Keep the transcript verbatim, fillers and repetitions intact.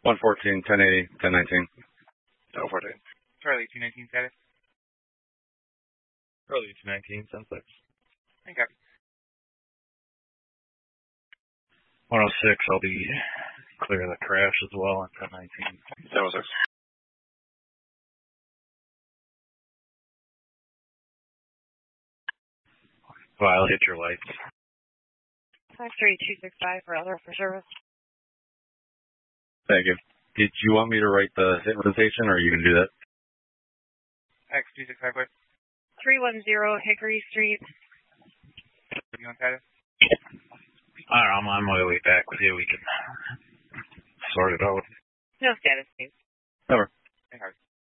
one fourteen, ten eighty, ten nineteen. ten fourteen. Charlie, two nineteen status. Charlie, two nineteen, ten six. Okay. one oh six, I'll be clear of the crash as well on ten nineteen. ten oh six. Violet, hit your lights. five three two six five for other for service. Thank you. Did you want me to write the hit representation, or you can do that? X two six five, what? three one zero Hickory Street. You on status? I don't know, I'm on my way back with you. We can sort it out. No status, please. Never. Okay.